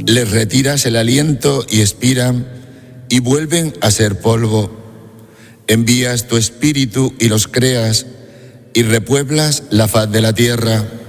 les retiras el aliento y expiran y vuelven a ser polvo. Envías tu espíritu y los creas y repueblas la faz de la tierra.